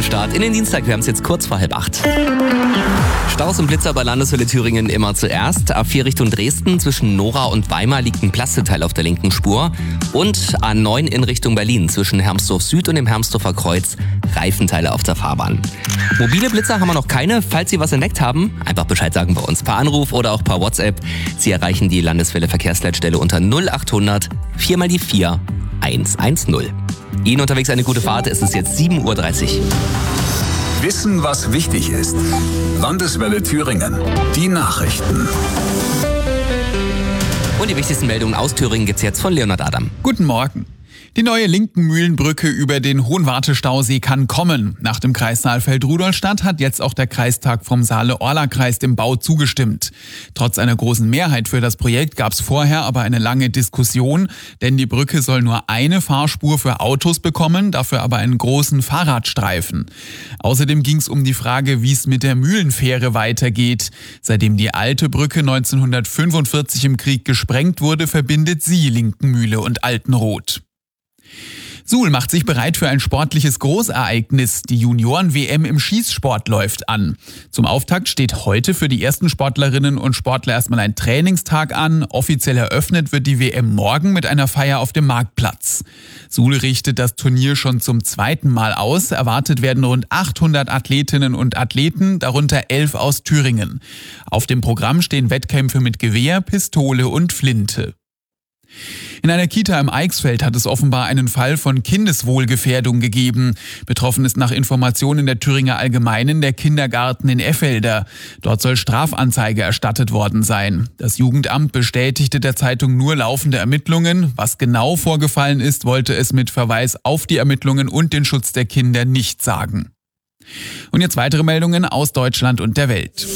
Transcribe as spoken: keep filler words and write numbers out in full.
Wochenstart in den Dienstag. Wir haben es jetzt kurz vor halb acht. Staus und Blitzer bei Landeswelle Thüringen immer zuerst. A vier Richtung Dresden zwischen Nora und Weimar liegt ein Plasteteil auf der linken Spur. Und A neun in Richtung Berlin zwischen Hermsdorf Süd und dem Hermsdorfer Kreuz Reifenteile auf der Fahrbahn. Mobile Blitzer haben wir noch keine. Falls Sie was entdeckt haben, einfach Bescheid sagen bei uns per Anruf oder auch per WhatsApp. Sie erreichen die Landeswelle Verkehrsleitstelle unter null achthundert vier mal die vier hundertzehn. Ihnen unterwegs eine gute Fahrt. Es ist jetzt sieben Uhr dreißig. Wissen, was wichtig ist. Landeswelle Thüringen. Die Nachrichten. Und die wichtigsten Meldungen aus Thüringen gibt's jetzt von Leonhard Adam. Guten Morgen. Die neue Linken-Mühlenbrücke über den Hohenwarte-Stausee kann kommen. Nach dem Kreis Saalfeld-Rudolstadt hat jetzt auch der Kreistag vom Saale-Orla-Kreis dem Bau zugestimmt. Trotz einer großen Mehrheit für das Projekt gab es vorher aber eine lange Diskussion, denn die Brücke soll nur eine Fahrspur für Autos bekommen, dafür aber einen großen Fahrradstreifen. Außerdem ging es um die Frage, wie es mit der Mühlenfähre weitergeht. Seitdem die alte Brücke neunzehnhundertfünfundvierzig im Krieg gesprengt wurde, verbindet sie Linkenmühle und Altenroth. Suhl macht sich bereit für ein sportliches Großereignis. Die Junioren-W M im Schießsport läuft an. Zum Auftakt steht heute für die ersten Sportlerinnen und Sportler erstmal ein Trainingstag an. Offiziell eröffnet wird die W M morgen mit einer Feier auf dem Marktplatz. Suhl richtet das Turnier schon zum zweiten Mal aus. Erwartet werden rund achthundert Athletinnen und Athleten, darunter elf aus Thüringen. Auf dem Programm stehen Wettkämpfe mit Gewehr, Pistole und Flinte. In einer Kita im Eichsfeld hat es offenbar einen Fall von Kindeswohlgefährdung gegeben. Betroffen ist nach Informationen der Thüringer Allgemeinen der Kindergarten in Effelder. Dort soll Strafanzeige erstattet worden sein. Das Jugendamt bestätigte der Zeitung nur laufende Ermittlungen. Was genau vorgefallen ist, wollte es mit Verweis auf die Ermittlungen und den Schutz der Kinder nicht sagen. Und jetzt weitere Meldungen aus Deutschland und der Welt.